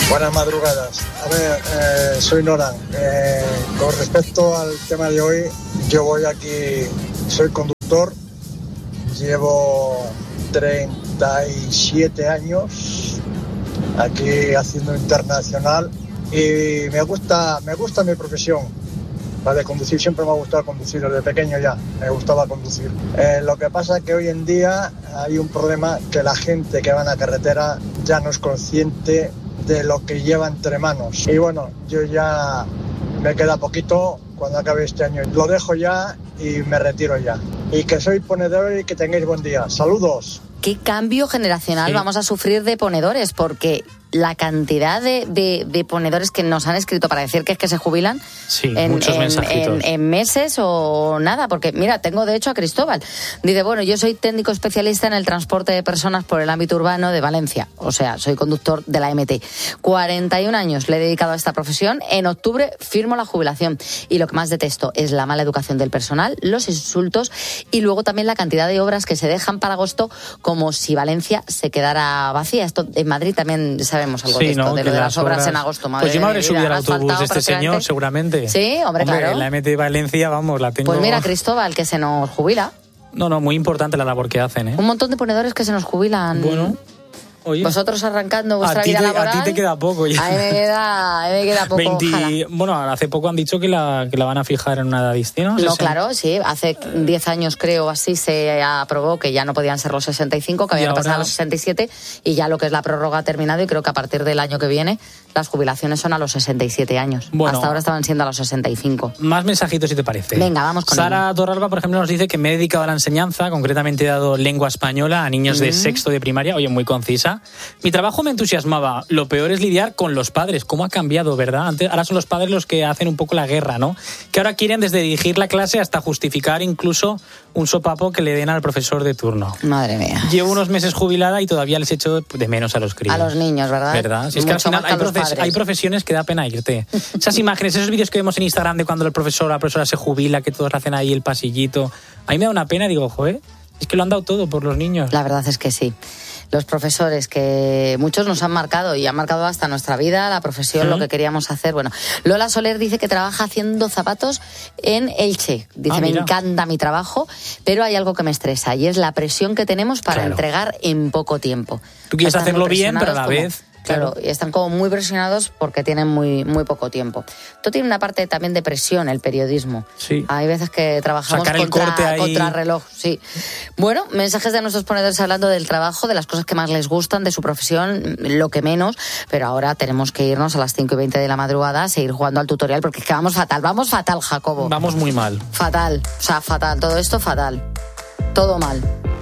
Buenas madrugadas. A ver, soy Noran. Con respecto al tema de hoy, yo voy aquí, soy conductor, llevo 37 años aquí haciendo internacional y me gusta mi profesión. La de conducir, siempre me ha gustado conducir, desde pequeño ya me gustaba conducir. Lo que pasa es que hoy en día hay un problema, que la gente que va en la carretera ya no es consciente de lo que lleva entre manos. Y bueno, yo ya me queda poquito, cuando acabe este año lo dejo ya y me retiro ya. Y que soy ponedor y que tengáis buen día. Saludos. ¿Qué cambio generacional vamos a sufrir de ponedores? Porque la cantidad de ponedores que nos han escrito para decir que es que se jubilan muchos mensajitos. En meses o nada, porque mira, tengo de hecho a Cristóbal. Dice, bueno, yo soy técnico especialista en el transporte de personas por el ámbito urbano de Valencia, o sea, soy conductor de la MT. 41 años le he dedicado a esta profesión, en octubre firmo la jubilación y lo que más detesto es la mala educación del personal, los insultos y luego también la cantidad de obras que se dejan para agosto, como si Valencia se quedara vacía. Esto en Madrid también sabemos algo de esto, ¿no? de las obras en agosto. Pues yo me habré subido al autobús de este señor, seguramente. Sí, hombre, claro. La MT Valencia, vamos, la tengo. Pues mira, Cristóbal, que se nos jubila. No, muy importante la labor que hacen, ¿eh? Un montón de ponedores que se nos jubilan. Bueno. Oye, vosotros arrancando vuestra vida laboral. A ti te queda poco ya. A mí me queda poco. Bueno, hace poco han dicho que la van a fijar en una edad distinta, ¿no? No, claro, sí. Hace 10 años, creo, así se aprobó que ya no podían ser los 65, que habían que pasar a los 67, y ya lo que es la prórroga ha terminado, y creo que a partir del año que viene las jubilaciones son a los 67 años. Bueno, hasta ahora estaban siendo a los 65. Más mensajitos, si te parece. Venga, vamos con Sara Torralba, por ejemplo, nos dice que me he dedicado a la enseñanza, concretamente he dado lengua española a niños de sexto de primaria. Oye, muy concisa. Mi trabajo me entusiasmaba. Lo peor es lidiar con los padres. ¿Cómo ha cambiado, verdad? Ahora son los padres los que hacen un poco la guerra, ¿no? Que ahora quieren desde dirigir la clase hasta justificar incluso un sopapo que le den al profesor de turno. Madre mía. Llevo unos meses jubilada y todavía les echo de menos a los críos. A los niños, ¿verdad? ¿Verdad? Si es que al final hay profesiones que da pena irte. Esas imágenes, esos vídeos que vemos en Instagram de cuando el profesor o la profesora se jubila, que todos hacen ahí el pasillito. A mí me da una pena, digo, joder, es que lo han dado todo por los niños. La verdad es que sí. Los profesores, que muchos nos han marcado y han marcado hasta nuestra vida, la profesión, lo que queríamos hacer. Bueno, Lola Soler dice que trabaja haciendo zapatos en Elche. Dice, me encanta mi trabajo, pero hay algo que me estresa y es la presión que tenemos para entregar en poco tiempo. Tú quieres hacerlo bien, pero a la vez... Claro, y están como muy presionados porque tienen muy poco tiempo. Esto tiene una parte también de presión, el periodismo. Sí. Hay veces que trabajamos contra reloj. Sí. Bueno, mensajes de nuestros ponedores hablando del trabajo, de las cosas que más les gustan, de su profesión, lo que menos. Pero ahora tenemos que irnos a las 5:20 de la madrugada a seguir jugando al tutorial porque es que vamos fatal, Jacobo. Vamos muy mal. Fatal, o sea, fatal. Todo esto fatal. Todo mal.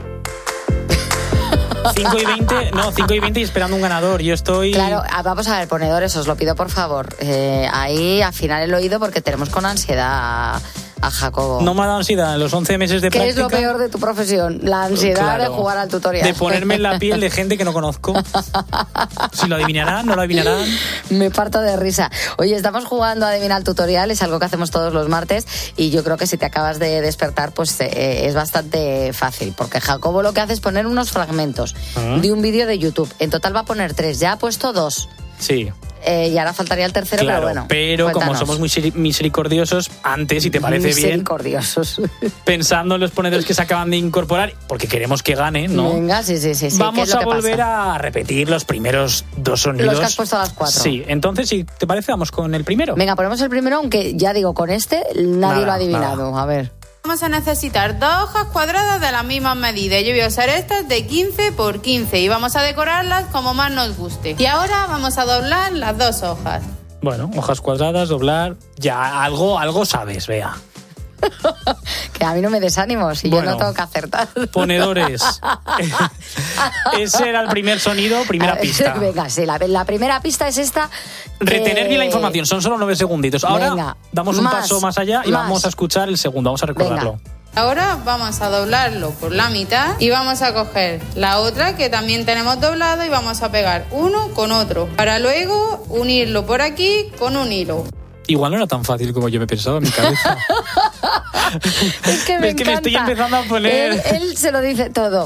5:20 y esperando un ganador. Yo estoy... Claro, vamos a ver, ponedores, os lo pido por favor. Ahí afinar el oído porque tenemos con ansiedad a Jacobo. No me ha dado ansiedad en los 11 meses de práctica. ¿Qué es lo peor de tu profesión? La ansiedad de jugar al tutorial. De ponerme en la piel de gente que no conozco. Si lo adivinarán, no lo adivinarán. Me parto de risa. Oye, estamos jugando a adivinar el tutorial, es algo que hacemos todos los martes y yo creo que si te acabas de despertar, pues es bastante fácil, porque Jacobo lo que hace es poner unos fragmentos de un vídeo de YouTube. En total va a poner 3, ya ha puesto 2. Sí. Y ahora faltaría el tercero, claro, pero bueno. Pero cuéntanos. Como somos muy misericordiosos, antes, si te parece misericordiosos. bien, pensando en los ponedores que se acaban de incorporar, porque queremos que ganen, ¿no? Venga, sí. Vamos a volver a repetir los primeros 2 sonidos. Los que has puesto a las 4. Sí, entonces, si te parece, vamos con el primero. Venga, ponemos el primero, aunque ya digo, con este nadie lo ha adivinado. A ver. Vamos a necesitar 2 hojas cuadradas de la misma medida. Yo voy a usar estas de 15 por 15 y vamos a decorarlas como más nos guste. Y ahora vamos a doblar las 2 hojas. Bueno, hojas cuadradas, doblar, ya algo sabes, Bea. Que a mí no me desánimo, si yo no tengo que acertar. Ponedores. Ese era el primer sonido, primera pista. Venga, sí, la primera pista es esta. Retener bien la información, son solo 9 segunditos. Ahora damos un paso más allá y vamos a escuchar el segundo, vamos a recordarlo. Venga. Ahora vamos a doblarlo por la mitad y vamos a coger la otra que también tenemos doblado y vamos a pegar uno con otro para luego unirlo por aquí con un hilo. Igual no era tan fácil como yo me pensaba en mi cabeza. Es que me estoy empezando a poner... Él se lo dice todo.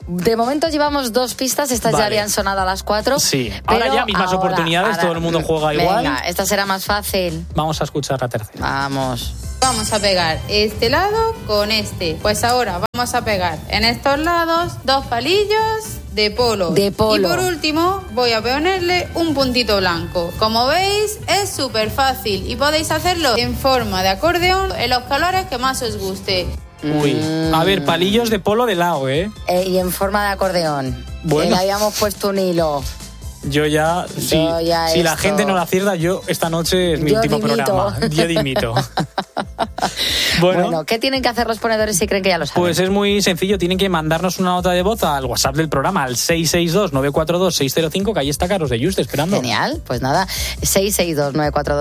De momento llevamos 2 pistas, estas Vale. ya habían sonado a las 4. Sí, ahora ya mismas oportunidades, todo el mundo juega igual. Venga, esta será más fácil. Vamos a escuchar la tercera. Vamos. Vamos a pegar este lado con este. Pues ahora vamos a pegar en estos lados 2 palillos de polo. De polo. Y por último voy a ponerle un puntito blanco. Como veis es súper fácil y podéis hacerlo en forma de acordeón en los colores que más os guste. Uy, a ver, palillos de polo de lado, ¿eh? Y en forma de acordeón. Bueno. Que le habíamos puesto un hilo. Yo ya, si la gente no la acierta, yo esta noche es mi Yo último dimito. programa. Yo dimito. Bueno, ¿qué tienen que hacer los ponedores si creen que ya lo saben? pues es muy sencillo. Tienen que mandarnos una nota de voz al WhatsApp del programa, al 662-942-605, que ahí está Carlos de Juste esperando. Genial, pues nada,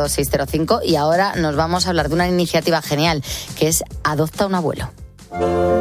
662-942-605 y ahora nos vamos a hablar de una iniciativa genial que es Adopta un abuelo.